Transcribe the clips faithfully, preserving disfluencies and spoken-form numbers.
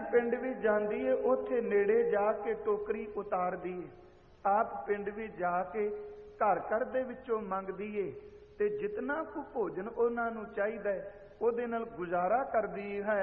ਪਿੰਡ ਵੀ ਜਾਂਦੀ ਏ, ਉੱਥੇ ਨੇੜੇ ਜਾ ਕੇ ਟੋਕਰੀ ਉਤਾਰਦੀ ਏ। ਆਪ ਪਿੰਡ ਵੀ ਜਾ ਕੇ ਘਰ ਘਰ ਦੇ ਵਿੱਚੋਂ ਮੰਗਦੀ ਏ ਤੇ ਜਿਤਨਾ ਕੁ ਭੋਜਨ ਉਹਨਾਂ ਨੂੰ ਚਾਹੀਦਾ ਹੈ ਉਹਦੇ ਨਾਲ ਗੁਜ਼ਾਰਾ ਕਰਦੀ ਹੈ।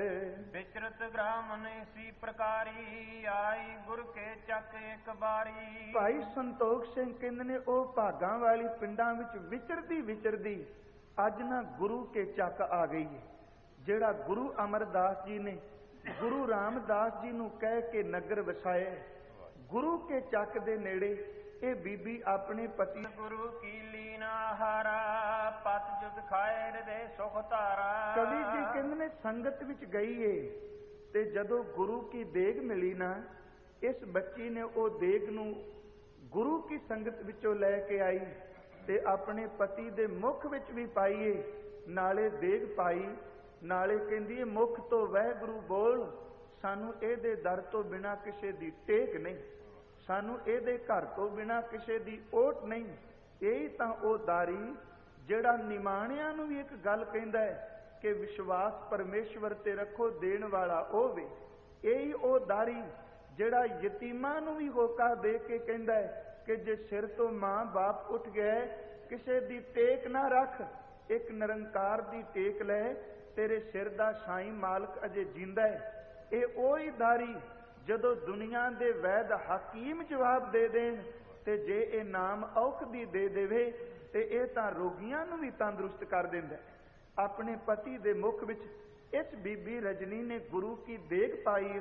ਵਿਚਰਤ ਗ੍ਰਾਮਨ ਇਸੀ ਪ੍ਰਕਾਰੀ, ਆਈ ਗੁਰ ਕੇ ਚੱਕ ਇੱਕ ਬਾਰੀ। ਭਾਈ ਸੰਤੋਖ ਸਿੰਘ ਕਹਿੰਦੇ ਨੇ ਉਹ ਭਾਗਾਂ ਵਾਲੀ ਪਿੰਡਾਂ ਵਿੱਚ ਵਿਚਰਦੀ ਵਿਚਰਦੀ ਅੱਜ ਨਾ ਗੁਰੂ ਕੇ ਚੱਕ ਆ ਗਈ ਹੈ। ਜਿਹੜਾ ਗੁਰੂ ਅਮਰਦਾਸ ਜੀ ਨੇ ਗੁਰੂ ਰਾਮਦਾਸ ਜੀ ਨੂੰ ਕਹਿ ਕੇ ਨਗਰ ਵਸਾਇਆ, ਗੁਰੂ ਕੇ ਚੱਕ ਦੇ ਨੇੜੇ ਇਹ ਬੀਬੀ ਆਪਣੇ ਪਤੀ ਗੁਰੂ ਕੀ ਲੀਨਾ ਹਾਰਾ, ਪਤ ਜੁਗ ਖਾਏ ਹਿਰਦੇ ਸੁਖ ਧਾਰਾ। ਕਵੀ ਜੀ ਕਹਿੰਦੇ ਨੇ ਸੰਗਤ ਵਿੱਚ ਗਈ ਏ ਤੇ ਜਦੋਂ ਗੁਰੂ ਕੀ ਦੇਗ ਮਿਲੀ ਨਾ, ਇਸ ਬੱਚੀ ਨੇ ਉਹ ਦੇਗ ਨੂੰ ਗੁਰੂ ਕੀ ਸੰਗਤ ਵਿੱਚੋਂ ਲੈ ਕੇ ਆਈ ਤੇ ਆਪਣੇ ਪਤੀ ਦੇ ਮੁਖ ਵਿੱਚ ਵੀ ਪਾਈਏ, ਨਾਲੇ ਦੇਗ ਪਾਈ, ਨਾਲੇ ਕਹਿੰਦੀ ਏ ਮੁਖ ਤੋਂ ਵਾਹਿਗੁਰੂ ਬੋਲ, ਸਾਨੂੰ ਇਹਦੇ ਦਰ ਤੋਂ ਬਿਨਾਂ ਕਿਸੇ ਦੀ ਟੇਕ ਨਹੀਂ, ਸਾਨੂੰ ਇਹਦੇ ਘਰ ਤੋਂ ਬਿਨਾਂ ਕਿਸੇ ਦੀ ਓਟ ਨਹੀਂ। ਇਹੀ ਤਾਂ ਉਹ ਦਾਰੀ ਜਿਹੜਾ ਨਿਮਾਣਿਆਂ ਨੂੰ ਵੀ ਇੱਕ ਗੱਲ ਕਹਿੰਦਾ ਹੈ ਕਿ ਵਿਸ਼ਵਾਸ ਪਰਮੇਸ਼ਵਰ ਤੇ ਰੱਖੋ, ਦੇਣ ਵਾਲਾ ਉਹ ਵੇ। ਇਹੀ ਉਹ ਦਾਰੀ ਜਿਹੜਾ ਯਤੀਮਾਂ ਨੂੰ ਵੀ ਹੋਕਾ ਦੇ ਕੇ ਕਹਿੰਦਾ ਹੈ ਕਿ ਜੇ ਸਿਰ ਤੋਂ ਮਾਂ ਬਾਪ ਉੱਠ ਗਏ ਕਿਸੇ ਦੀ ਟੇਕ ਨਾ ਰੱਖ, ਇੱਕ ਨਿਰੰਕਾਰ ਦੀ ਟੇਕ ਲੈ, ਤੇਰੇ ਸਿਰ ਦਾ ਸਾਈਂ ਮਾਲਕ ਅਜੇ ਜਿੰਦਾ ਹੈ। ਇਹ ਉਹੀ ਦਾਰੀ ਜਦੋਂ ਦੁਨੀਆ ਦੇ ਵੈਦ ਹਕੀਮ ਜਵਾਬ ਦੇ ਦੇਣ ਤੇ ਜੇ ਇਹ ਨਾਮ ਔਖਦੀ ਦੇ ਦੇਵੇ ਤੇ ਇਹ ਤਾਂ ਰੋਗੀਆਂ ਨੂੰ ਵੀ ਤੰਦਰੁਸਤ ਕਰ ਦਿੰਦਾ। ਆਪਣੇ ਪਤੀ ਦੇ ਮੁਖ ਵਿੱਚ ਇਸ ਬੀਬੀ ਰਜਨੀ ਨੇ ਗੁਰੂ ਕੀ ਦੇਗ ਪਾਈ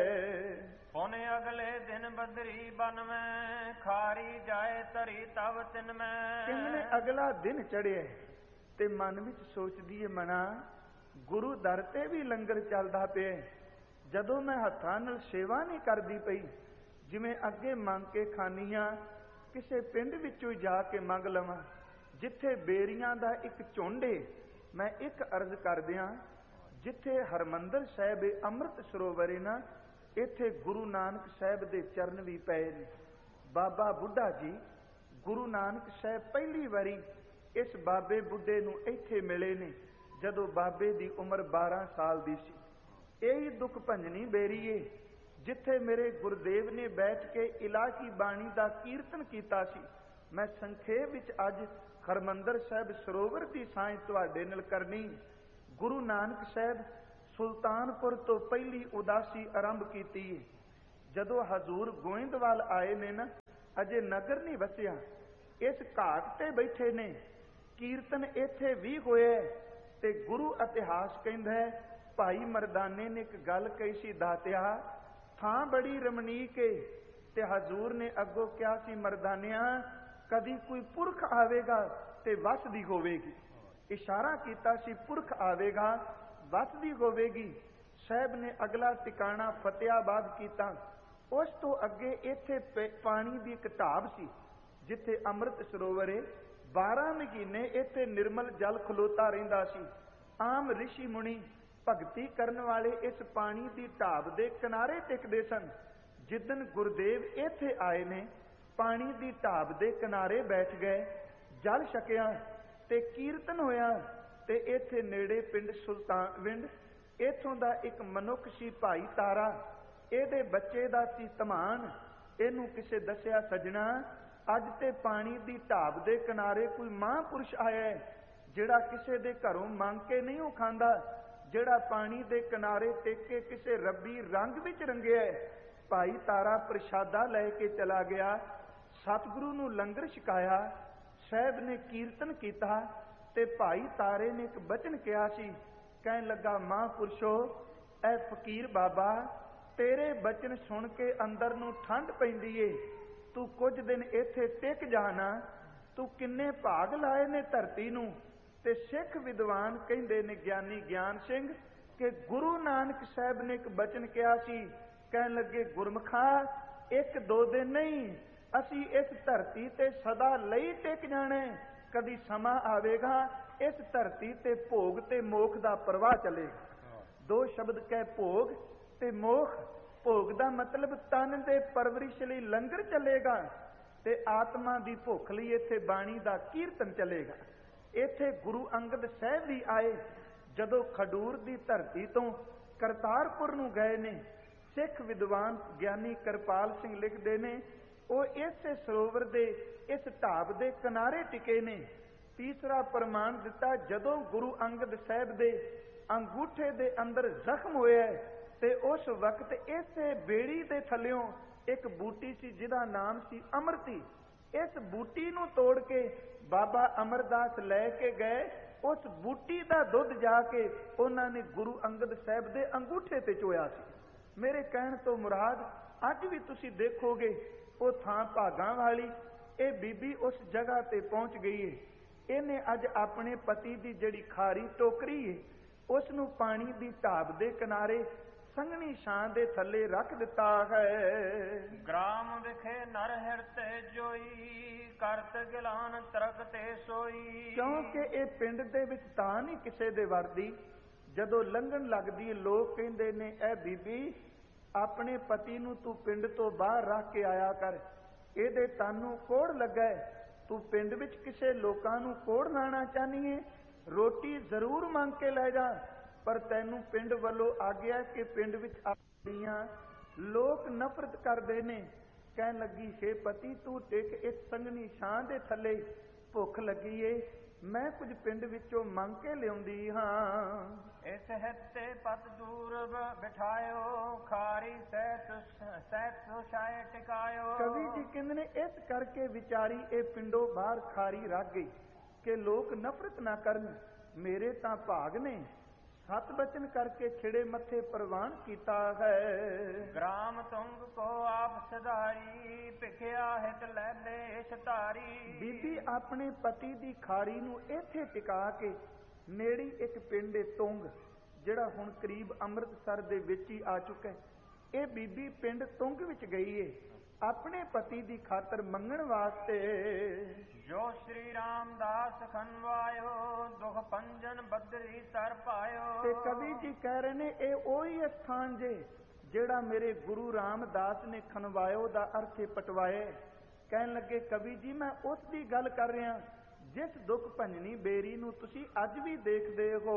ਹੈ। ਉਹਨੇ ਅਗਲੇ ਦਿਨ ਬਦਰੀ ਬਨ ਮੈਂ, ਖਾਰੀ ਜਾਏ ਧਰੀ ਤਵ ਤਿਨ ਮੈਂ। ਕਿੰਨੇ ਅਗਲਾ ਦਿਨ ਚੜਿਆ ਤੇ ਮਨ ਵਿੱਚ ਸੋਚਦੀ ਏ ਮਨਾ, ਗੁਰੂ ਦਰ ਤੇ ਵੀ ਲੰਗਰ ਚੱਲਦਾ ਪਿਆ, ਜਦੋਂ ਮੈਂ ਹੱਥਾਂ ਨਾਲ ਸੇਵਾ ਨਹੀਂ ਕਰਦੀ ਪਈ, ਜਿਵੇਂ ਅੱਗੇ ਮੰਗ ਕੇ ਖਾਨੀਆਂ ਕਿਸੇ ਪਿੰਡ ਵਿੱਚੋਂ ਜਾ ਕੇ ਮੰਗ ਲਵਾਂ ਜਿੱਥੇ ਬੇਰੀਆਂ ਦਾ ਇੱਕ ਝੁੰਡ ਏ। ਮੈਂ ਇੱਕ ਅਰਜ਼ ਕਰਦਿਆਂ, ਜਿੱਥੇ ਹਰਮੰਦਰ ਸਾਹਿਬ ਏ, ਅੰਮ੍ਰਿਤ ਸਰੋਵਰ ਏ ਨਾ, ਇੱਥੇ ਗੁਰੂ ਨਾਨਕ ਸਾਹਿਬ ਦੇ ਚਰਨ ਵੀ ਪਏ ਨੇ। ਬਾਬਾ ਬੁੱਢਾ ਜੀ ਗੁਰੂ ਨਾਨਕ ਸਾਹਿਬ ਪਹਿਲੀ ਵਾਰੀ ਇਸ ਬਾਬੇ ਬੁੱਢੇ ਨੂੰ ਇੱਥੇ ਮਿਲੇ ਨੇ ਜਦੋਂ ਬਾਬੇ ਦੀ ਉਮਰ ਬਾਰਾਂ ਸਾਲ ਦੀ ਸੀ। ਇਹੀ ਦੁੱਖ ਭੰਜਨੀ ਬੇਰੀ ਏ ਜਿੱਥੇ ਮੇਰੇ ਗੁਰਦੇਵ ਨੇ ਬੈਠ ਕੇ ਇਲਾਹੀ ਬਾਣੀ ਦਾ ਕੀਰਤਨ ਕੀਤਾ ਸੀ। ਮੈਂ ਸੰਖੇਪ ਵਿੱਚ ਅੱਜ ਹਰਮੰਦਰ ਸਾਹਿਬ ਸਰੋਵਰ ਦੀ ਸਾਂਝ ਤੁਹਾਡੇ ਨਾਲ ਕਰਨੀ। ਗੁਰੂ ਨਾਨਕ ਸਾਹਿਬ ਸੁਲਤਾਨਪੁਰ ਤੋਂ ਪਹਿਲੀ ਉਦਾਸੀ ਆਰੰਭ ਕੀਤੀ ਏ। ਜਦੋਂ ਹਜ਼ੂਰ ਗੋਇੰਦਵਾਲ ਆਏ ਨੇ ਨਾ, ਅਜੇ ਨਗਰ ਨਹੀਂ ਵਸਿਆ, ਇਸ ਘਾਟ ਤੇ ਬੈਠੇ ਨੇ, ਕੀਰਤਨ ਇੱਥੇ ਵੀ ਹੋਇਆ ਤੇ ਗੁਰੂ ਇਤਿਹਾਸ ਕਹਿੰਦਾ ਹੈ ਭਾਈ ਮਰਦਾਨੇ ਨੇ ਇੱਕ ਗੱਲ ਕਹੀ ਸੀ, ਦਾਤਿਆ ਥਾਂ ਬੜੀ ਰਮਣੀਕ ਏ, ਤੇ ਹਜ਼ੂਰ ਨੇ ਅੱਗੋਂ ਕਿਹਾ ਸੀ ਮਰਦਾਨਿਆਂ ਕਦੀ ਕੋਈ ਪੁਰਖ ਆਵੇਗਾ ਤੇ ਵਸਦੀ ਹੋਵੇਗੀ। ਇਸ਼ਾਰਾ ਕੀਤਾ ਸੀ ਪੁਰਖ ਆਵੇਗਾ ਵਸਦੀ ਹੋਵੇਗੀ। ਸਾਹਿਬ ਨੇ ਅਗਲਾ ਟਿਕਾਣਾ ਫਤਿਆਬਾਦ ਕੀਤਾ। ਉਸ ਤੋਂ ਅੱਗੇ ਇੱਥੇ ਪਾਣੀ ਦੀ ਇੱਕ ਢਾਬ ਸੀ ਜਿੱਥੇ ਅੰਮ੍ਰਿਤ ਸਰੋਵਰ ਏ। ਬਾਰਾਂ ਮਹੀਨੇ ਇੱਥੇ ਨਿਰਮਲ ਜਲ ਖਲੋਤਾ ਰਹਿੰਦਾ ਸੀ। ਆਮ ਰਿਸ਼ੀ ਮੁਨੀ ਭਗਤੀ ਕਰਨ ਵਾਲੇ ਇਸ ਪਾਣੀ ਦੀ ਢਾਬ ਦੇ ਕਿਨਾਰੇ ਟਿਕਦੇ ਸਨ। ਜਿੱਦਣ ਗੁਰਦੇਵ ਇੱਥੇ ਆਏ ਨੇ, ਪਾਣੀ ਦੀ ਢਾਬ ਦੇ ਕਿਨਾਰੇ ਬੈਠ ਗਏ, ਜਲ ਛਕਿਆ ਤੇ ਕੀਰਤਨ ਹੋਇਆ। ਤੇ ਇੱਥੇ ਨੇੜੇ ਪਿੰਡ ਸੁਲਤਾਨਵਿੰਡ, ਇੱਥੋਂ ਦਾ ਇੱਕ ਮਨੁੱਖ ਸੀ ਭਾਈ ਤਾਰਾ, ਇਹਦੇ ਬੱਚੇ ਦਾ ਸੀ ਧਮਾਨ। ਇਹਨੂੰ ਕਿਸੇ ਦੱਸਿਆ, ਸੱਜਣਾ ਅੱਜ ਤੇ ਪਾਣੀ ਦੀ ਢਾਬ ਦੇ ਕਿਨਾਰੇ ਕੋਈ ਮਹਾਂਪੁਰਸ਼ ਆਇਆ ਜਿਹੜਾ ਕਿਸੇ ਦੇ ਘਰੋਂ ਮੰਗ ਕੇ ਨਹੀਂ ਉਹ ਖਾਂਦਾ, ਜਿਹੜਾ ਪਾਣੀ ਦੇ ਕਿਨਾਰੇ ਟਿਕ ਕੇ ਕਿਸੇ ਰੱਬੀ ਰੰਗ ਵਿੱਚ ਰੰਗਿਆ। ਭਾਈ ਤਾਰਾ ਪ੍ਰਸ਼ਾਦਾ ਲੈ ਕੇ ਚਲਾ ਗਿਆ, ਸਤਿਗੁਰੂ ਨੂੰ ਲੰਗਰ ਛਕਾਇਆ, ਸਾਹਿਬ ਨੇ ਕੀਰਤਨ ਕੀਤਾ ਤੇ ਭਾਈ ਤਾਰੇ ਨੇ ਇੱਕ ਬਚਨ ਕਿਹਾ ਸੀ। ਕਹਿਣ ਲੱਗਾ, ਮਹਾਂਪੁਰਸ਼ੋ ਐ ਫਕੀਰ ਬਾਬਾ ਤੇਰੇ ਬਚਨ ਸੁਣ ਕੇ ਅੰਦਰ ਨੂੰ ਠੰਡ ਪੈਂਦੀ ਏ, ਤੂੰ ਕੁਝ ਦਿਨ ਇੱਥੇ ਟਿਕ ਜਾਣਾ। ਤੂੰ ਕਿੰਨੇ ਭਾਗ ਲਾਏ ਨੇ ਧਰਤੀ ਨੂੰ। ਤੇ ਸਿੱਖ ਵਿਦਵਾਨ ਕਹਿੰਦੇ ਨੇ, ਗਿਆਨੀ ਗਿਆਨ ਸਿੰਘ, ਕਿ ਗੁਰੂ ਨਾਨਕ ਸਾਹਿਬ ਨੇ ਇੱਕ ਬਚਨ ਕਿਹਾ ਸੀ। ਕਹਿਣ ਲੱਗੇ, ਗੁਰਮਖਾ ਇੱਕ ਦੋ ਦਿਨ ਨਹੀਂ, ਅਸੀਂ ਇਸ ਧਰਤੀ ਤੇ ਸਦਾ ਲਈ ਟਿਕ ਜਾਣਾ। ਕਦੀ ਸਮਾਂ ਆਵੇਗਾ ਇਸ ਧਰਤੀ ਤੇ ਭੋਗ ਤੇ ਮੋਖ ਦਾ ਪ੍ਰਵਾਹ ਚੱਲੇਗਾ। ਦੋ ਸ਼ਬਦ ਕਹਿ, ਭੋਗ ਤੇ ਮੋਖ। ਭੋਗ ਦਾ ਮਤਲਬ ਤਨ ਦੇ ਪਰਵਰਿਸ਼ ਲਈ ਲੰਗਰ ਚੱਲੇਗਾ ਤੇ ਆਤਮਾ ਦੀ ਭੁੱਖ ਲਈ ਇੱਥੇ ਬਾਣੀ ਦਾ ਕੀਰਤਨ ਚੱਲੇਗਾ। ਇੱਥੇ ਗੁਰੂ ਅੰਗਦ ਸਾਹਿਬ ਵੀ ਆਏ ਜਦੋਂ ਖਡੂਰ ਦੀ ਧਰਤੀ ਤੋਂ ਕਰਤਾਰਪੁਰ ਨੂੰ ਗਏ ਨੇ। ਸਿੱਖ ਵਿਦਵਾਨ ਗਿਆਨੀ ਕਿਰਪਾਲ ਸਿੰਘ ਲਿਖਦੇ ਨੇ, ਉਹ ਇਸੇ ਸਰੋਵਰ ਦੇ ਇਸ ਢਾਬ ਦੇ ਕਿਨਾਰੇ ਟਿਕੇ ਨੇ। ਤੀਸਰਾ ਪ੍ਰਮਾਣ ਦਿੱਤਾ, ਜਦੋਂ ਗੁਰੂ ਅੰਗਦ ਸਾਹਿਬ ਦੇ ਅੰਗੂਠੇ ਦੇ ਅੰਦਰ ਜ਼ਖਮ ਹੋਇਆ ਤੇ ਉਸ ਵਕਤ ਇਸੇ ਬੇੜੀ ਦੇ ਥੱਲਿਓਂ ਇੱਕ ਬੂਟੀ ਸੀ ਜਿਹਦਾ ਨਾਮ ਸੀ ਅਮਰਤੀ। ਇਸ ਬੂਟੀ ਨੂੰ ਤੋੜ ਕੇ ਬਾਬਾ ਅਮਰਦਾਸ ਲੈ ਕੇ ਗਏ। ਉਸ ਬੂਟੀ ਦਾ ਦੁੱਧ ਜਾ ਕੇ ਉਹਨਾਂ ਨੇ ਗੁਰੂ ਅੰਗਦ ਸਾਹਿਬ ਦੇ ਅੰਗੂਠੇ ਤੇ ਚੋਇਆ ਸੀ। ਮੇਰੇ ਕਹਿਣ ਤੋਂ ਮੁਰਾਦ, ਅੱਜ ਵੀ ਤੁਸੀਂ ਦੇਖੋਗੇ ਉਹ ਥਾਂ ਭਾਗਾਂ ਵਾਲੀ, ਇਹ ਬੀਬੀ ਉਸ ਜਗ੍ਹਾ ਤੇ ਪਹੁੰਚ ਗਈ ਏ। ਇਹਨੇ ਅੱਜ ਆਪਣੇ ਪਤੀ ਦੀ ਜਿਹੜੀ ਖਾਰੀ ਟੋਕਰੀ ਏ ਉਸ ਨੂੰ ਪਾਣੀ ਦੀ ਢਾਬ ਦੇ ਕਿਨਾਰੇ ਸੰਘਣੀ ਛਾਂ ਦੇ ਥੱਲੇ ਰੱਖ ਦਿੱਤਾ ਹੈ। ਗ੍ਰਾਮ ਵਿਖੇ ਨਰ ਹਿਰਤੇ ਜੋਈ, ਕਰਤ ਗਿਲਾਨ ਤਰਕ ਤੇ ਸੋਈ। ਕਿਉਂਕਿ ਇਹ ਪਿੰਡ ਦੇ ਵਿੱਚ ਤਾਂ ਨਹੀਂ ਕਿਸੇ ਦੇ ਵਰਦੀ, ਜਦੋਂ ਲੰਘਣ ਲੱਗਦੀ ਲੋਕ ਕਹਿੰਦੇ ਨੇ, ਇਹ ਬੀਬੀ ਆਪਣੇ ਪਤੀ ਨੂੰ ਤੂੰ ਪਿੰਡ ਤੋਂ ਬਾਹਰ ਰੱਖ ਕੇ ਆਇਆ ਕਰ, ਇਹਦੇ ਤਾਨੂੰ ਕੋੜ ਲੱਗਾ, ਤੂੰ ਪਿੰਡ ਵਿੱਚ ਕਿਸੇ ਲੋਕਾਂ ਨੂੰ ਕੋੜ ਲਾਣਾ ਚਾਹਨੀ ਏ, ਰੋਟੀ ਜ਼ਰੂਰ ਮੰਗ ਕੇ ਲੈ ਜਾ, ਪਰ ਤੈਨੂੰ ਪਿੰਡ ਵੱਲੋਂ ਆਗਿਆ ਕਿ ਪਿੰਡ ਵਿੱਚ ਆਈਆਂ ਲੋਕ ਨਫ਼ਰਤ ਕਰਦੇ ਨੇ। ਕਹਿਣ ਲੱਗੀ, ਹੇ ਪਤੀ ਤੂੰ ਟਿਕ ਇਸ ਸੰਘਣੀ ਛਾਂ ਦੇ ਥੱਲੇ, ਭੁੱਖ ਲੱਗੀ ਏ, ਮੈਂ ਕੁਝ ਪਿੰਡ ਵਿੱਚੋਂ ਮੰਗ ਕੇ ਲਿਆਉਂਦੀ ਹਾਂ। ਇਸ ਹਿੱਤੇ ਪਤ ਦੂਰ ਬਿਠਾਇਓ, ਖਾਰੀ ਸਹਿਤ ਸਹਿਤ ਸੁਸ਼ਾਏ ਟਿਕਾਇਓ। ਕਵੀ ਜੀ ਕਹਿੰਦੇ ਨੇ, ਇਸ ਕਰਕੇ ਵਿਚਾਰੀ ਇਹ ਪਿੰਡੋਂ ਬਾਹਰ ਖਾਰੀ ਰੱਖ ਗਈ ਕਿ ਲੋਕ ਨਫ਼ਰਤ ਨਾ ਕਰਨ। ਮੇਰੇ ਤਾਂ ਭਾਗ ਨੇ, ਸਤ ਬਚਨ ਕਰਕੇ ਖਿੜੇ ਮੱਥੇ ਪ੍ਰਵਾਨ ਕੀਤਾ ਹੈ। ਗ੍ਰਾਮ ਤੁੰਗ ਕੋ ਆਪ ਸਧਾਰੀ, ਭਿਖਿਆ ਹਿਤ ਲੈ ਦੇਸ਼ ਧਾਰੀ। ਬੀਬੀ ਆਪਣੇ ਪਤੀ ਦੀ ਖਾਰੀ ਨੂੰ ਇੱਥੇ ਟਿਕਾ ਕੇ ਨੇੜੀ ਇੱਕ ਪਿੰਡ ਏ ਤੁੰਗ, ਜਿਹੜਾ ਹੁਣ ਕਰੀਬ ਅੰਮ੍ਰਿਤਸਰ ਦੇ ਵਿੱਚ ਹੀ ਆ ਚੁੱਕਾ ਹੈ। ਇਹ ਬੀਬੀ ਪਿੰਡ ਤੁੰਗ ਵਿੱਚ ਗਈ ਏ ਆਪਣੇ ਪਤੀ ਦੀ ਖਾਤਰ ਮੰਗਣ ਵਾਸਤੇ। ਜੋ ਸ਼੍ਰੀ ਰਾਮਦਾਸ ਖਨਵਾਇਓ, ਦੁਖ ਪੰਜਨ ਬਦਰੀ ਤਰ ਪਾਇਓ। ਤੇ ਕਵੀ ਜੀ ਕਹਿ ਰਹੇ ਨੇ, ਇਹ ਉਹੀ ਸਥਾਨ ਜੇ ਜਿਹੜਾ ਮੇਰੇ ਗੁਰੂ ਰਾਮਦਾਸ ਨੇ ਖਨਵਾਇਓ ਦਾ ਅਰਥ ਪਟਵਾਏ। ਕਹਿਣ ਲੱਗੇ, ਕਵੀ ਜੀ ਮੈਂ ਉਸ ਦੀ ਗੱਲ ਕਰ ਰਿਹਾ ਜਿਸ ਦੁੱਖ ਭੰਜਨੀ ਬੇਰੀ ਨੂੰ ਤੁਸੀਂ ਅੱਜ ਵੀ ਦੇਖਦੇ ਹੋ।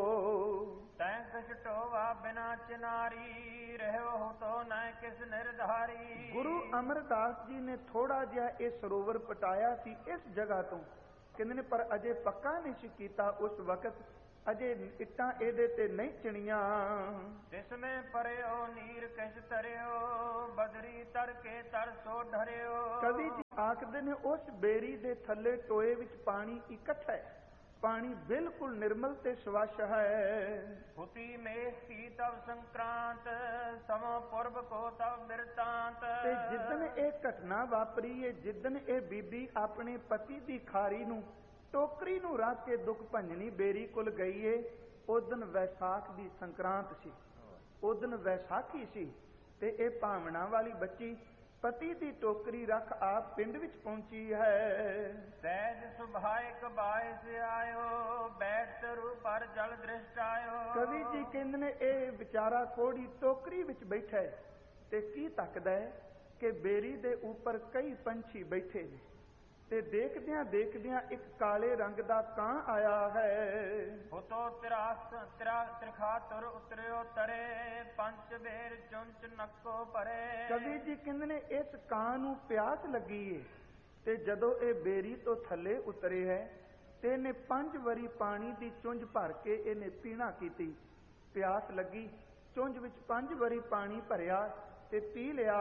ਤੈਂ ਕਿਛ ਟੋਵਾ ਬਿਨਾ ਚਿਨਾਰੀ, ਰਹਿਓ ਤੋ ਨਾ ਕਿਸ ਨਿਰਧਾਰੀ। ਗੁਰੂ ਅਮਰਦਾਸ ਜੀ ਨੇ ਥੋੜਾ ਜਿਹਾ ਇਹ ਸਰੋਵਰ ਪਟਾਇਆ ਸੀ ਇਸ ਜਗ੍ਹਾ ਤੋਂ, ਕਹਿੰਦੇ ਨੇ, ਪਰ ਅਜੇ ਪੱਕਾ ਨਹੀਂ ਸੀ ਕੀਤਾ ਉਸ ਵਕਤ, ਅਜੇ ਇੱਟਾਂ ਇਹਦੇ ਤੇ ਨਹੀਂ ਚਿਣੀਆਂ। ਜਿਸਮੇ ਪਰਿਓ ਨੀਰ ਕਿਛ ਤਰਿਓ, ਬਦਰੀ ਤਰ ਕੇ ਤਰ ਸੋ ਢਰਿਓ। ਕਵੀ ਜੀ ਆਖਦੇ ਨੇ, ਉਸ ਬੇਰੀ ਦੇ ਥੱਲੇ ਟੋਏ ਵਿੱਚ ਪਾਣੀ ਇਕੱਠਾ ਹੈ, ਪਾਣੀ ਬਿਲਕੁਲ ਨਿਰਮਲ ਤੇ ਸਵੱਛ ਹੈ। ਹੁਤੀ ਮੇਖ ਕੀ ਤਵ ਸੰਕ੍ਰਾਂਤ, ਸਮੋ ਪੁਰਬ ਕੋ ਤਵ ਬਿਰਤਾਂਤ। ਤੇ ਜਿੱਦਣ ਇਹ ਘਟਨਾ ਵਾਪਰੀ ਹੈ, ਜਿੱਦਣ ਇਹ ਬੀਬੀ ਆਪਣੇ ਪਤੀ ਦੀ ਖਾਰੀ ਨੂੰ ਟੋਕਰੀ ਨੂੰ ਰੱਖ ਕੇ ਦੁੱਖ ਭੰਜਨੀ ਬੇਰੀ ਕੋਲ ਗਈ ਏ, ਉਸ ਦਿਨ ਵੈਸਾਖ ਦੀ ਸੰਕਰਾਂਤ ਸੀ, ਉਸ ਦਿਨ ਵੈਸਾਖੀ ਸੀ। ਤੇ ਇਹ ਭਾਵਨਾ ਵਾਲੀ ਬੱਚੀ ਪਤੀ ਦੀ ਟੋਕਰੀ ਰੱਖ ਆਪ ਪਿੰਡ ਵਿੱਚ ਪਹੁੰਚੀ ਹੈ। ਸਹਿਜ ਸੁਭਾਇਕ ਬਾਇਸ ਆਇਓ, ਬੈਠ ਤਰੂ ਪਰ ਜਲ ਦ੍ਰਿਸ਼ਟ ਆਇਓ। ਕਵੀ ਜੀ ਕਹਿੰਦੇ ਨੇ, ਇਹ ਵਿਚਾਰਾ ਕੋੜੀ ਟੋਕਰੀ ਵਿੱਚ ਬੈਠਾ ਹੈ ਤੇ ਕੀ ਤੱਕਦਾ ਹੈ ਕਿ ਬੇਰੀ ਦੇ ਉੱਪਰ ਕਈ ਪੰਛੀ ਬੈਠੇ ਨੇ, ਤੇ ਦੇਖਦਿਆਂ ਦੇਖਦਿਆਂ ਇੱਕ ਕਾਲੇ ਰੰਗ ਦਾ ਕਾਂ ਆਇਆ ਹੈ। ਹੁਤੋ ਤਿਰਾਸ ਤਿਰਾ ਤਿਰਖਾ ਤੁਰ ਉਤਰਿਓ ਤਰੇ, ਪੰਚ ਬੇਰ ਚੁੰਚ ਨੱਕੋ ਭਰੇ। ਕਵੀ ਜੀ ਕਹਿੰਦੇ ਨੇ, ਇਸ ਕਾਂ ਨੂੰ ਪਿਆਸ ਲੱਗੀ ਏ ਤੇ ਜਦੋਂ ਇਹ ਬੇਰੀ ਤੋਂ ਥੱਲੇ ਉਤਰੇ ਹੈ ਤੇ ਇਹਨੇ ਪੰਜ ਵਾਰੀ ਪਾਣੀ ਦੀ ਚੁੰਝ ਭਰ ਕੇ ਇਹਨੇ ਪੀਣਾ ਕੀਤੀ। ਪਿਆਸ ਲੱਗੀ, ਚੁੰਝ ਵਿੱਚ ਪੰਜ ਵਾਰੀ ਪਾਣੀ ਭਰਿਆ ਤੇ ਪੀ ਲਿਆ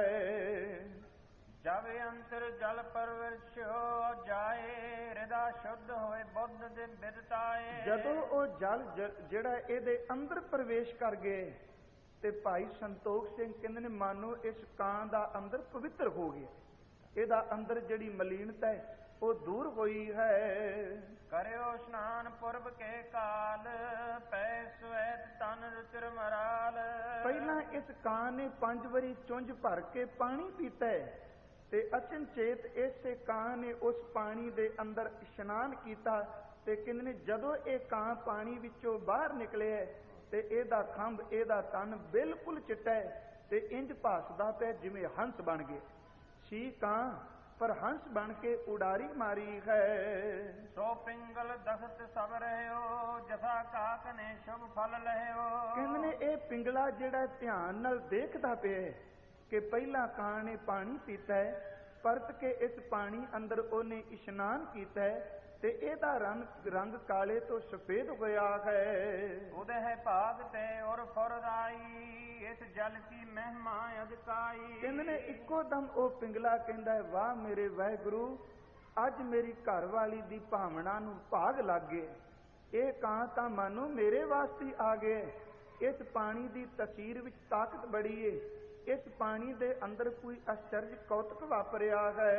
ਹੈ। ਜਬ ਅੰਤਰ ਜਲ ਪਰਵਰਸ਼ੋ ਜਾਏ, ਹਿਰਦਾ ਸ਼ੁੱਧ ਹੋਏ ਬੁੱਧ ਦੇ ਬਿਰਤਾਏ। ਜਦੋਂ ਉਹ ਜਲ ਜਿਹੜਾ ਇਹਦੇ ਅੰਦਰ ਪ੍ਰਵੇਸ਼ ਕਰ ਗਏ ਤੇ ਭਾਈ ਸੰਤੋਖ ਸਿੰਘ ਕਹਿੰਦੇ ਨੇ, ਮਾਨੋ ਇਸ ਕਾਂ ਦਾ ਅੰਦਰ ਪਵਿੱਤਰ ਹੋ ਗਿਆ, ਇਹਦਾ ਅੰਦਰ ਜਿਹੜੀ ਮਲੀਨਤਾ ਹੈ ਉਹ ਦੂਰ ਹੋਈ ਹੈ। ਕਰਿਓ ਇਸ਼ਨਾਨ ਪੁਰਬ ਕੇ ਕਾਲ, ਪੈ ਸਵੈਤ ਤਨ ਰੁਚਿਰ ਮਰਾਲ। ਪਹਿਲਾਂ ਇਸ ਕਾਂ ਨੇ ਪੰਜ ਵਾਰੀ ਚੁੰਝ ਭਰ ਕੇ ਪਾਣੀ ਪੀਤਾ ਹੈ ਤੇ ਅਚਨਚੇਤ ਇਸੇ ਕਾਂ ਨੇ ਉਸ ਪਾਣੀ ਦੇ ਅੰਦਰ ਇਸ਼ਨਾਨ ਕੀਤਾ। ਤੇ ਕਹਿੰਦੇ ਨੇ, ਜਦੋਂ ਇਹ ਕਾਂ ਪਾਣੀ ਵਿੱਚੋਂ ਬਾਹਰ ਨਿਕਲਿਆ ਤੇ ਇਹਦਾ ਖੰਭ, ਇਹਦਾ ਤਨ ਬਿਲਕੁਲ ਚਿੱਟਾ ਹੈ ਤੇ ਇੰਜ ਭਾਸਦਾ ਪਿਆ ਜਿਵੇਂ ਹੰਸ ਬਣ ਗਏ। ਸੀ ਕਾਂ ਪਰ ਹੰਸ ਬਣ ਕੇ ਉਡਾਰੀ ਮਾਰੀ ਹੈ। ਸੋ ਪਿੰਗਲ ਦਖਤ ਸਭ ਰਹਿਓ ਜਥਾ ਕਾਕ ਨੇ ਸ਼ੁਭ ਫਲ ਲਹਿਓ। ਕਹਿੰਦੇ ਨੇ ਇਹ ਪਿੰਗਲਾ ਜਿਹੜਾ ਧਿਆਨ ਨਾਲ ਦੇਖਦਾ ਪਿਆ ਕਿ ਪਹਿਲਾਂ ਕਾਂ ਨੇ ਪਾਣੀ ਪੀਤਾ ਹੈ, ਪਰਤ ਕੇ ਇਸ ਪਾਣੀ ਅੰਦਰ ਉਹਨੇ ਇਸ਼ਨਾਨ ਕੀਤਾ ਹੈ ਤੇ ਇਹਦਾ ਰੰਗ ਰੰਗ ਕਾਲੇ ਤੋਂ ਸਫੇਦ ਹੋਇਆ ਹੈ। ਉਹਦੇ ਹੈ ਭਾਗ ਤੇ ਔਰ ਫੁਰਦਾਈ ਇਸ ਜਲ ਕੀ ਮਹਿਮਾ ਅਧਿਕਾਈ। ਕਹਿੰਦੇ ਨੇ ਇੱਕੋ ਦਮ ਉਹ ਪਿੰਗਲਾ ਕਹਿੰਦਾ ਹੈ, ਵਾਹ ਮੇਰੇ ਵਾਹਿਗੁਰੂ, ਅੱਜ ਮੇਰੀ ਘਰ ਵਾਲੀ ਦੀ ਭਾਵਨਾ ਨੂੰ ਭਾਗ ਲੱਗ ਗਏ। ਇਹ ਕਾਂ ਤਾਂ ਮਾਨੋ ਮੇਰੇ ਵਾਸਤੇ ਆ ਗਏ। ਇਸ ਪਾਣੀ ਦੀ ਤਸੀਰ ਵਿੱਚ ਤਾਕਤ ਬੜੀ ਏ। ਇਸ ਪਾਣੀ ਦੇ ਅੰਦਰ ਕੋਈ ਅਚਰਜ ਕੌਤਕ ਵਾਪਰਿਆ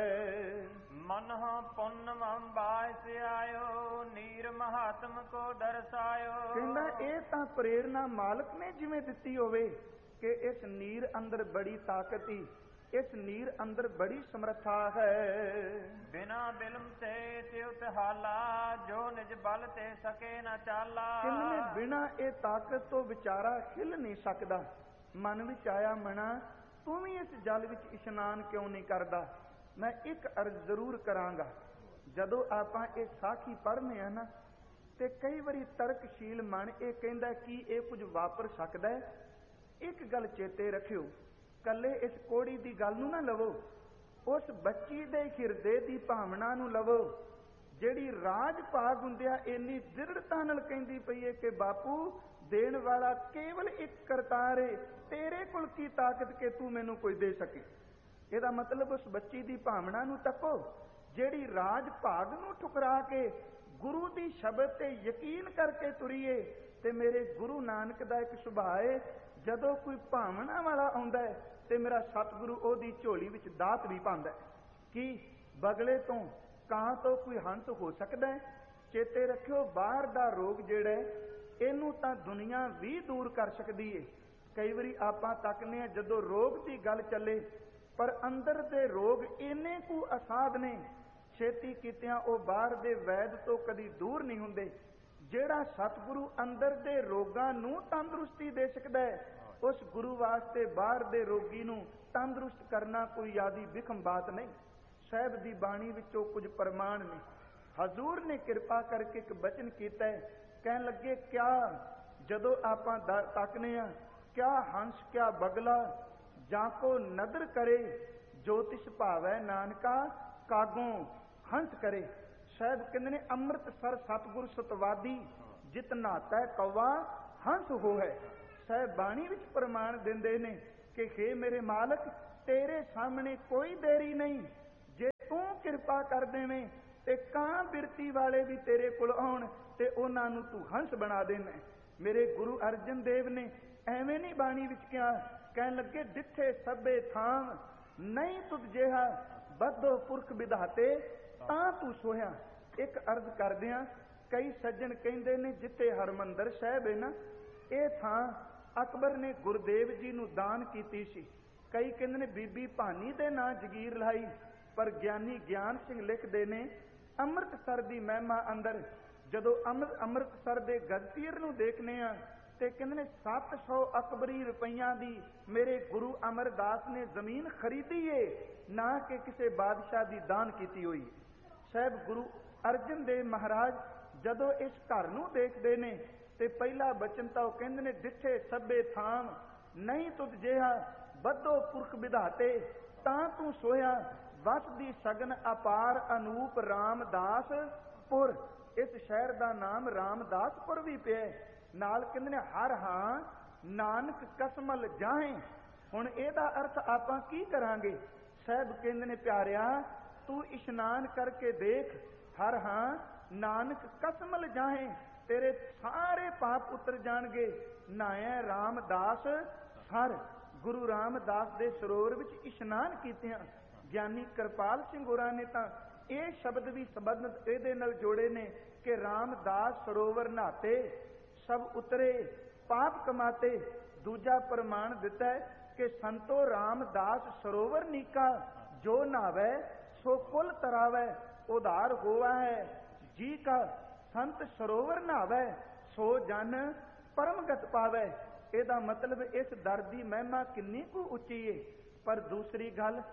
ਹੈ। ਮਨ ਹਾਂ ਪੁੰਨ ਬਾਇਸ ਆਇਓ ਨੀਰ ਮਹਾਤਮ ਕੋ ਦਰਸਾਇਓ। ਕਹਿੰਦਾ ਇਹ ਤਾਂ ਪ੍ਰੇਰਨਾ ਮਾਲਕ ਨੇ ਜਿਵੇਂ ਦਿੱਤੀ ਹੋਵੇ ਕਿ ਇਸ ਨੀਰ ਅੰਦਰ ਬੜੀ ਤਾਕਤ ਹੀ, ਇਸ ਨੀਰ ਅੰਦਰ ਬੜੀ ਸਮਰੱਥਾ ਹੈ। ਬਿਨਾ ਬਿਲਮ ਤੇ ਤਿਉਤ ਹਾਲਾ ਜੋ ਨਿਜ ਬਲ ਤੇ ਸਕੇ ਨਾ ਚਾਲਾ। ਕਹਿੰਦੇ ਬਿਨਾ ਇਹ ਤਾਕਤ ਤੋਂ ਵਿਚਾਰਾ ਹਿੱਲ ਨਹੀਂ ਸਕਦਾ। ਮਨ ਵਿੱਚ ਆਇਆ, ਮਨਾ ਤੂੰ ਵੀ ਇਸ ਜਲ ਵਿੱਚ ਇਸ਼ਨਾਨ ਕਿਉਂ ਨਹੀਂ ਕਰਦਾ? ਮੈਂ ਇੱਕ ਅਰਜ਼ ਜ਼ਰੂਰ ਕਰਾਂਗਾ। ਜਦੋਂ ਆਪਾਂ ਇਹ ਸਾਖੀ ਪੜ੍ਹਨੇ ਆ ਨਾ ਤੇ ਕਈ ਵਾਰੀ ਤਰਕਸ਼ੀਲ ਮਨ ਇਹ ਕਹਿੰਦਾ ਕਿ ਇਹ ਕੁਝ ਵਾਪਰ ਸਕਦਾ ਹੈ। ਇੱਕ ਗੱਲ ਚੇਤੇ ਰੱਖਿਓ, ਕੱਲੇ ਇਸ ਕੋੜੀ ਦੀ ਗੱਲ ਨੂੰ ਨਾ ਲਵੋ, ਉਸ ਬੱਚੀ ਦੇ ਹਿਰਦੇ ਦੀ ਭਾਵਨਾ ਨੂੰ ਲਵੋ ਜਿਹੜੀ ਰਾਜ ਭਾਗ ਹੁੰਦਿਆ ਇੰਨੀ ਦ੍ਰਿੜਤਾ ਨਾਲ ਕਹਿੰਦੀ ਪਈ ਹੈ ਕਿ ਬਾਪੂ ਦੇਣ ਵਾਲਾ ਕੇਵਲ ਇੱਕ ਕਰਤਾਰ ਏ, ਤੇਰੇ ਕੋਲ ਕੀ ਤਾਕਤ ਕਿ ਤੂੰ ਮੈਨੂੰ ਕੋਈ ਦੇ ਸਕੇ। ਇਹਦਾ ਮਤਲਬ ਉਸ ਬੱਚੀ ਦੀ ਭਾਵਨਾ ਨੂੰ ਤੱਕੋ ਜਿਹੜੀ ਰਾਜ ਭਾਗ ਨੂੰ ਠੁਕਰਾ ਕੇ ਗੁਰੂ ਦੀ ਸ਼ਬਦ ਤੇ ਯਕੀਨ ਕਰਕੇ ਤੁਰੀਏ। ਤੇ ਮੇਰੇ ਗੁਰੂ ਨਾਨਕ ਦਾ ਇੱਕ ਸੁਭਾਅ ਏ, ਜਦੋਂ ਕੋਈ ਭਾਵਨਾ ਵਾਲਾ ਆਉਂਦਾ ਹੈ ਤੇ ਮੇਰਾ ਸਤਿਗੁਰੂ ਉਹਦੀ ਝੋਲੀ ਵਿੱਚ ਦਾਤ ਵੀ ਪਾਉਂਦਾ ਹੈ। ਕੀ ਬਗਲੇ ਤੋਂ, ਕਾਂ ਤੋਂ ਕੋਈ ਹੰਸ ਹੋ ਸਕਦਾ ਹੈ? ਚੇਤੇ ਰੱਖਿਓ, ਬਾਹਰ ਦਾ ਰੋਗ ਜਿਹੜਾ ਇਹਨੂੰ ਤਾਂ ਦੁਨੀਆ ਵੀ ਦੂਰ ਕਰ ਸਕਦੀ ਏ। ਕਈ ਵਾਰੀ ਆਪਾਂ ਤੱਕਨੇ ਆ ਜਦੋਂ ਰੋਗ ਦੀ ਗੱਲ ਚੱਲੇ, ਪਰ ਅੰਦਰ ਦੇ ਰੋਗ ਇੰਨੇ ਕੁ ਅਸਾਧ ਨੇ, ਛੇਤੀ ਕੀਤਿਆਂ ਉਹ ਬਾਹਰ ਦੇ ਵੈਦ ਤੋਂ ਕਦੀ ਦੂਰ ਨਹੀਂ ਹੁੰਦੇ। ਜਿਹੜਾ ਸਤਿਗੁਰੂ ਅੰਦਰ ਦੇ ਰੋਗਾਂ ਨੂੰ ਤੰਦਰੁਸਤੀ ਦੇ ਸਕਦਾ ਹੈ, ਉਸ ਗੁਰੂ ਵਾਸਤੇ ਬਾਹਰ ਦੇ ਰੋਗੀ ਨੂੰ ਤੰਦਰੁਸਤ ਕਰਨਾ ਕੋਈ ਜ਼ਿਆਦੀ ਵਿਖਮ ਬਾਤ ਨਹੀਂ। ਸਾਹਿਬ ਦੀ ਬਾਣੀ ਵਿੱਚੋਂ ਕੁਝ ਪ੍ਰਮਾਣ ਨੇ। ਹਜ਼ੂਰ ਨੇ ਕਿਰਪਾ ਕਰਕੇ ਇੱਕ ਬਚਨ ਕੀਤਾ ਹੈ, ਕਹਿਣ ਲੱਗੇ ਕਿਆ ਜਦੋਂ ਆਪਾਂ ਤੱਕਨੇ ਆ, ਕਿਆ ਹੰਸ ਕਿਆ ਬਗਲਾ ਜਾਂ ਕੋ ਨਦਰ ਕਰੇ ਜੋਤਿਸ਼ ਭਾਵੈ ਨਾਨਕਾ ਕਾਗੋਂ ਹੰਸ ਕਰੇ। ਸਾਹਿਬ ਕਹਿੰਦੇ ਨੇ ਅੰਮ੍ਰਿਤਸਰ ਸਤਿਗੁਰ ਸਤਵਾਦੀ ਜਿਤ ਨਾਤਾ ਕੌਵਾ ਹੰਸ ਹੋ ਹੈ। ਸਾਹਿਬ ਬਾਣੀ ਵਿੱਚ ਪ੍ਰਮਾਣ ਦਿੰਦੇ ਨੇ ਕਿ ਹੇ ਮੇਰੇ ਮਾਲਕ, ਤੇਰੇ ਸਾਹਮਣੇ ਕੋਈ ਦੇਰੀ ਨਹੀਂ। ਜੇ ਤੂੰ ਕਿਰਪਾ ਕਰ ਦੇਵੇਂ ਤੇ ਕਾਂ ਬਿਰਤੀ ਵਾਲੇ ਵੀ ਤੇਰੇ ਕੋਲ ਆਉਣ ਤੇ ਉਹਨਾਂ ਨੂੰ ਤੂੰ ਹੰਸ ਬਣਾ ਦੇਣਾ। ਮੇਰੇ ਗੁਰੂ ਅਰਜਨ ਦੇਵ ਨੇ ਐਵੇਂ ਨਹੀਂ ਬਾਣੀ ਵਿੱਚ ਕਿਹਾ, ਕਹਿਣ ਲੱਗੇ ਡਿੱਠੇ ਸਭੇ ਥਾਂ ਨਹੀਂ ਤੁਧ ਜਿਹਾ ਬੱਧੋ ਪੁਰਖ ਵਿਧਾਤੇ ਤਾਂ ਤੂੰ ਸੋਹਿਆ। ਇੱਕ ਅਰਜ਼ ਕਰਦਿਆਂ, ਕਈ ਸੱਜਣ ਕਹਿੰਦੇ ਨੇ ਜਿੱਥੇ ਹਰਮੰਦਰ ਸਾਹਿਬ ਹੈ ਨਾ, ਇਹ ਥਾਂ ਅਕਬਰ ਨੇ ਗੁਰਦੇਵ ਜੀ ਨੂੰ ਦਾਨ ਕੀਤੀ ਸੀ। ਕਈ ਕਹਿੰਦੇ ਨੇ ਬੀਬੀ ਭਾਨੀ ਦੇ ਨਾਂ ਜਗੀਰ ਲਾਈ, ਪਰ ਗਿਆਨੀ ਗਿਆਨ ਸਿੰਘ ਲਿਖਦੇ ਨੇ ਅੰਮ੍ਰਿਤਸਰ ਦੀ ਮਹਿਮਾ ਅੰਦਰ ਜਦੋਂ ਅੰਮ੍ਰਿਤ ਅੰਮ੍ਰਿਤਸਰ ਦੇ ਗਜਤੀਰ ਨੂੰ ਦੇਖਨੇ ਆ ਤੇ ਕਹਿੰਦੇ ਨੇ ਸੱਤ ਸੌ ਅਕਬਰੀ ਰੁਪਈਆਂ ਦੀ ਮੇਰੇ ਗੁਰੂ ਅਮਰਦਾਸ ਨੇ ਜ਼ਮੀਨ ਖਰੀਦੀ ਏ, ਨਾ ਕਿ ਕਿਸੇ ਬਾਦਸ਼ਾਹ ਦੀ ਦਾਨ ਕੀਤੀ ਹੋਈ। ਸਾਹਿਬ ਗੁਰੂ ਅਰਜਨ ਦੇਵ ਮਹਾਰਾਜ ਜਦੋਂ ਇਸ ਘਰ ਨੂੰ ਦੇਖਦੇ ਨੇ ਤੇ ਪਹਿਲਾ ਬਚਨ ਤਾਂ ਉਹ ਕਹਿੰਦੇ ਨੇ ਡਿੱਠੇ ਸਭੇ ਥਾਂ ਨਹੀਂ ਤੁਧ ਜਿਹਾ ਬੱਧੋ ਪੁਰਖ ਵਿਧਾਤੇ ਤਾਂ ਤੂੰ ਸੋਇਆ ਵਸ ਦੀ ਸਗਨ ਅਪਾਰ ਅਨੂਪ ਰਾਮਦਾਸ ਪੁਰ। ਇਸ ਸ਼ਹਿਰ ਦਾ ਨਾਮ ਰਾਮਦਾਸਪੁਰ ਵੀ ਪਿਆ। ਨਾਲ ਕਹਿੰਦੇ ਨੇ ਹਰ ਹਾਂ ਨਾਨਕ ਕਸਮਲ ਜਾਹੇ। ਹੁਣ ਇਹਦਾ ਅਰਥ ਆਪਾਂ ਕੀ ਕਰਾਂਗੇ? ਸਾਹਿਬ ਕਹਿੰਦੇ ਨੇ ਪਿਆਰਿਆ, ਤੂੰ ਇਸ਼ਨਾਨ ਕਰਕੇ ਦੇਖ, ਹਰ ਹਾਂ ਨਾਨਕ ਕਸਮਲ ਜਾਹੇ, ਤੇਰੇ ਸਾਰੇ ਪਾਪ ਉਤਰ ਜਾਣਗੇ। ਨਾਇਆ ਰਾਮਦਾਸ ਸਰ, ਗੁਰੂ ਰਾਮਦਾਸ ਦੇ ਸਰੋਵਰ ਵਿੱਚ ਇਸ਼ਨਾਨ ਕੀਤਿਆਂ। ਗਿਆਨੀ ਕਿਰਪਾਲ ਸਿੰਘ ਹੋਰਾਂ ਨੇ ਤਾਂ ਇਹ ਸ਼ਬਦ ਵੀ ਸੰਬੰਧਿਤ ਇਹਦੇ ਨਾਲ ਜੋੜੇ ਨੇ ਕਿ ਰਾਮਦਾਸ ਸਰੋਵਰ ਨਹਾਤੇ ਸਭ ਉਤਰੇ ਪਾਪ ਕਮਾਤੇ। ਦੂਜਾ ਪ੍ਰਮਾਣ ਦਿੱਤਾ ਹੈ ਕਿ ਸੰਤੋ ਰਾਮਦਾਸ ਸਰੋਵਰ ਨੀਕਾ ਜੋ ਨਾਵੇ ਸੋ ਕੁਲ ਤਰਾਵੇ ਉਧਾਰ ਹੋਵਾ ਹੈ ਜੀ ਕਾ। ਸੰਤ ਸਰੋਵਰ ਨਹਾਵੇ ਸੋ ਜਨ ਪਰਮਗਤ ਪਾਵੇ। ਇਹਦਾ ਮਤਲਬ ਇਸ ਦਰ ਦੀ ਮਹਿਮਾ ਕਿੰਨੀ ਕੁ ਉੱਚੀ ਏ। ਪਰ ਦੂਸਰੀ ਗੱਲ,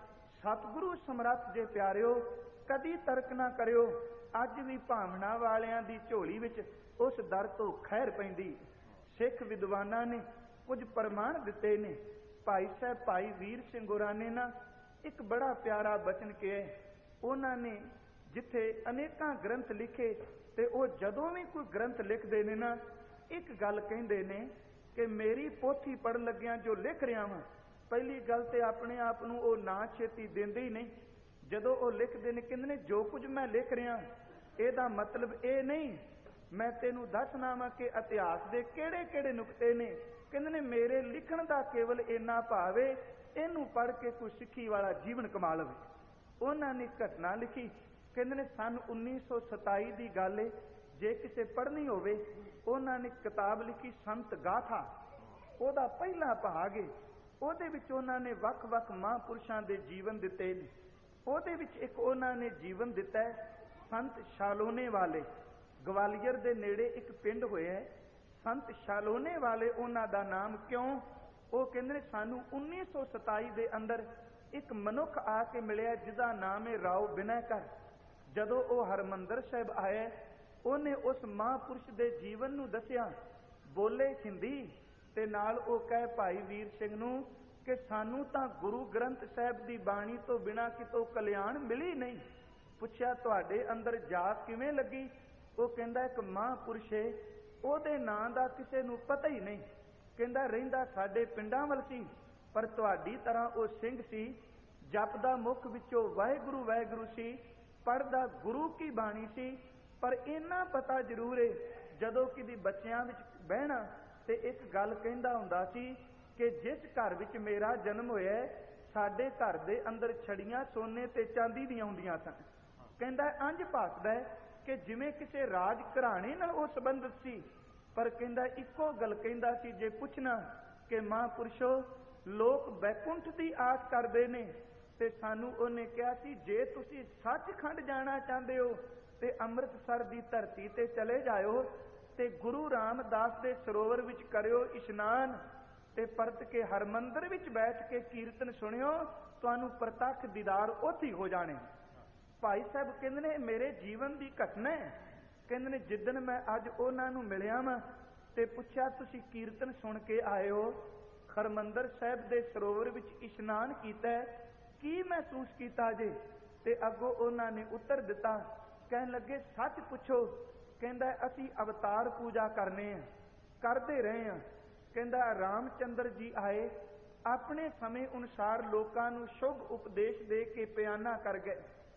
ਸਤਿਗੁਰੂ ਸਮਰੱਥ ਜੇ ਪਿਆਰਿਓ, ਕਦੀ ਤਰਕ ਨਾ ਕਰਿਓ। ਅੱਜ ਵੀ ਭਾਵਨਾ ਵਾਲਿਆਂ ਦੀ ਝੋਲੀ ਵਿੱਚ ਉਸ ਦਰ ਤੋਂ ਖੈਰ ਪੈਂਦੀ। ਸਿੱਖ ਵਿਦਵਾਨਾਂ ਨੇ ਕੁਝ ਪ੍ਰਮਾਣ ਦਿੱਤੇ ਨੇ। ਭਾਈ ਸਾਹਿਬ ਭਾਈ ਵੀਰ ਸਿੰਘ ਹੋਰਾਂ ਨੇ ਨਾ ਇੱਕ ਬੜਾ ਪਿਆਰਾ ਬਚਨ ਕਿਹਾ। ਉਹਨਾਂ ਨੇ ਜਿੱਥੇ ਅਨੇਕਾਂ ਗ੍ਰੰਥ ਲਿਖੇ ਤੇ ਉਹ ਜਦੋਂ ਵੀ ਕੋਈ ਗ੍ਰੰਥ ਲਿਖਦੇ ਨੇ ਨਾ, ਇੱਕ ਗੱਲ ਕਹਿੰਦੇ ਨੇ ਕਿ ਮੇਰੀ ਪੋਥੀ ਪੜ੍ਹਨ ਲੱਗਿਆਂ ਜੋ ਲਿਖ ਰਿਹਾ ਵਾਂ, ਪਹਿਲੀ ਗੱਲ ਤੇ ਆਪਣੇ ਆਪ ਨੂੰ ਉਹ ਨਾ ਛੇਤੀ ਦਿੰਦੇ ਹੀ ਨਹੀਂ। ਜਦੋਂ ਉਹ ਲਿਖਦੇ ਨੇ ਕਹਿੰਦੇ ਨੇ ਜੋ ਕੁਝ ਮੈਂ ਲਿਖ ਰਿਹਾ ਇਹਦਾ ਮਤਲਬ ਇਹ ਨਹੀਂ ਮੈਂ ਤੈਨੂੰ ਦੱਸਣਾ ਵਾ ਕਿ ਇਤਿਹਾਸ ਦੇ ਕਿਹੜੇ ਕਿਹੜੇ ਨੁਕਤੇ ਨੇ। ਕਹਿੰਦੇ ਨੇ ਮੇਰੇ ਲਿਖਣ ਦਾ ਕੇਵਲ ਇੰਨਾ ਭਾਵ ਏ ਇਹਨੂੰ ਪੜ੍ਹ ਕੇ ਕੋਈ ਸਿੱਖੀ ਵਾਲਾ ਜੀਵਨ ਕਮਾ ਲਵੇ। ਉਹਨਾਂ ਨੇ ਘਟਨਾ ਲਿਖੀ। ਕਹਿੰਦੇ ਨੇ ਸੰਨ ਉੱਨੀ ਸੌ ਸਤਾਈ ਦੀ ਗੱਲ ਏ। ਜੇ ਕਿਸੇ ਪੜ੍ਹਨੀ ਹੋਵੇ, ਉਹਨਾਂ ਨੇ ਕਿਤਾਬ ਲਿਖੀ ਸੰਤ ਗਾਥਾ। ਉਹਦਾ ਪਹਿਲਾ ਭਾਗ ਏ। ਉਹਦੇ ਵਿੱਚ ਉਹਨਾਂ ਨੇ ਵੱਖ ਵੱਖ ਮਹਾਂਪੁਰਸ਼ਾਂ ਦੇ ਜੀਵਨ ਦਿੱਤੇ ਨੇ। ਉਹਦੇ ਵਿੱਚ ਇੱਕ ਉਹਨਾਂ ਨੇ ਜੀਵਨ ਦਿੱਤਾ ਹੈ ਸੰਤ ਸ਼ਾਲੋਨੇ ਵਾਲੇ। ਗਵਾਲੀਅਰ ਦੇ ਨੇੜੇ ਇੱਕ ਪਿੰਡ ਹੋਇਆ ਸੰਤ ਸ਼ਾਲੋਨੇ ਵਾਲੇ। ਉਹਨਾਂ ਦਾ ਨਾਮ ਕਿਉਂ? ਉਹ ਕਹਿੰਦੇ ਨੇ ਸਾਨੂੰ ਉੱਨੀ ਸੌ ਸਤਾਈ ਦੇ ਅੰਦਰ ਇੱਕ ਮਨੁੱਖ ਆ ਕੇ ਮਿਲਿਆ ਜਿਹਦਾ ਨਾਮ ਹੈ ਰਾਓ ਬਿਨੈਕਰ। ਜਦੋਂ ਉਹ ਹਰਿਮੰਦਰ ਸਾਹਿਬ ਆਇਆ, ਉਹਨੇ ਉਸ ਮਹਾਂਪੁਰਸ਼ ਦੇ ਜੀਵਨ ਨੂੰ ਦੱਸਿਆ, ਬੋਲੇ ਹਿੰਦੀ ਤੇ ਨਾਲ ਉਹ ਕਹੇ ਭਾਈ ਵੀਰ ਸਿੰਘ ਨੂੰ ਕਿ ਸਾਨੂੰ ਤਾਂ ਗੁਰੂ ਗ੍ਰੰਥ ਸਾਹਿਬ ਦੀ ਬਾਣੀ ਤੋਂ ਬਿਨਾਂ ਕਿਤੋਂ ਕਲਿਆਣ ਮਿਲੀ ਨਹੀਂ। ਪੁੱਛਿਆ ਤੁਹਾਡੇ ਅੰਦਰ ਜਾਤ ਕਿਵੇਂ ਲੱਗੀ? ਉਹ ਕਹਿੰਦਾ ਇੱਕ ਮਹਾਂਪੁਰਸ਼ ਏ, ਉਹਦੇ ਨਾਂ ਦਾ ਕਿਸੇ ਨੂੰ ਪਤਾ ਹੀ ਨਹੀਂ। ਕਹਿੰਦਾ ਰਹਿੰਦਾ ਸਾਡੇ ਪਿੰਡਾਂ ਵੱਲ ਸੀ, ਪਰ ਤੁਹਾਡੀ ਤਰ੍ਹਾਂ ਉਹ ਸਿੰਘ ਸੀ, ਜਪਦਾ ਮੁਖ ਵਿੱਚੋਂ ਵਾਹਿਗੁਰੂ ਵਾਹਿਗੁਰੂ ਸੀ, ਪੜ੍ਹਦਾ ਗੁਰੂ ਕੀ ਬਾਣੀ ਸੀ। ਪਰ ਇੰਨਾ ਪਤਾ ਜ਼ਰੂਰ ਏ ਜਦੋਂ ਕਿਤੇ ਬੱਚਿਆਂ ਵਿੱਚ ਬਹਿਣਾ ਤੇ ਇੱਕ ਗੱਲ ਕਹਿੰਦਾ ਹੁੰਦਾ ਸੀ ਕਿ ਜਿਸ ਘਰ ਵਿੱਚ ਮੇਰਾ ਜਨਮ ਹੋਇਆ ਸਾਡੇ ਘਰ ਦੇ ਅੰਦਰ ਛੜੀਆਂ ਸੋਨੇ ਤੇ ਚਾਂਦੀ ਦੀਆਂ ਹੁੰਦੀਆਂ ਸਨ। ਕਹਿੰਦਾ ਅੰਜ ਭਾਸਦਾ ਕਿ ਜਿਵੇਂ ਕਿਸੇ ਰਾਜ ਘਰਾਣੇ ਨਾਲ ਉਹ ਸੰਬੰਧਿਤ ਸੀ। ਪਰ ਕਹਿੰਦਾ ਇੱਕੋ ਗੱਲ ਕਹਿੰਦਾ ਸੀ, ਜੇ ਪੁੱਛਣਾ ਕਿ ਮਹਾਂਪੁਰਸ਼ੋ ਲੋਕ ਬੈਕੁੰਠ ਦੀ ਆਸ ਕਰਦੇ ਨੇ, ਤੇ ਸਾਨੂੰ ਉਹਨੇ ਕਿਹਾ ਸੀ ਜੇ ਤੁਸੀਂ ਸੱਚਖੰਡ ਜਾਣਾ ਚਾਹੁੰਦੇ ਹੋ ਤੇ ਅੰਮ੍ਰਿਤਸਰ ਦੀ ਧਰਤੀ ਤੇ ਚਲੇ ਜਾਇਓ ਤੇ ਗੁਰੂ ਰਾਮਦਾਸ ਦੇ ਸਰੋਵਰ ਵਿੱਚ ਕਰਿਓ ਇਸ਼ਨਾਨ ਤੇ ਪਰਤ ਕੇ ਹਰਮੰਦਰ ਵਿੱਚ ਬੈਠ ਕੇ ਕੀਰਤਨ ਸੁਣਿਓ, ਤੁਹਾਨੂੰ ਪ੍ਰਤੱਖ ਦੀਦਾਰ ਉੱਥੇ ਹੋ ਜਾਣੇ। ਭਾਈ ਸਾਹਿਬ ਕਹਿੰਦੇ ਨੇ ਮੇਰੇ ਜੀਵਨ ਦੀ ਘਟਨਾ ਹੈ। ਕਹਿੰਦੇ ਨੇ ਜਿੱਦਣ ਮੈਂ ਅੱਜ ਉਹਨਾਂ ਨੂੰ ਮਿਲਿਆ ਵਾਂ ਤੇ ਪੁੱਛਿਆ ਤੁਸੀਂ ਕੀਰਤਨ ਸੁਣ ਕੇ ਆਏ ਹੋ, ਹਰਮੰਦਰ ਸਾਹਿਬ ਦੇ ਸਰੋਵਰ ਵਿੱਚ ਇਸ਼ਨਾਨ ਕੀਤਾ, ਕੀ ਮਹਿਸੂਸ ਕੀਤਾ ਜੇ? ਤੇ ਅੱਗੋਂ ਉਹਨਾਂ ਨੇ ਉੱਤਰ ਦਿੱਤਾ, ਕਹਿਣ ਲੱਗੇ ਸੱਚ ਪੁੱਛੋ। ਕਹਿੰਦਾ ਅਸੀਂ ਅਵਤਾਰ ਪੂਜਾ ਕਰਨੇ ਆ, ਕਰਦੇ ਰਹੇ ਆ। ਕਹਿੰਦਾ ਰਾਮਚੰਦਰ ਜੀ ਆਏ, ਆਪਣੇ ਸਮੇਂ ਅਨੁਸਾਰ ਲੋਕਾਂ ਨੂੰ ਸ਼ੁਭ ਉਪਦੇਸ਼ ਦੇ ਕੇ ਪਿਆਨਾ ਕਰ ਗਏ।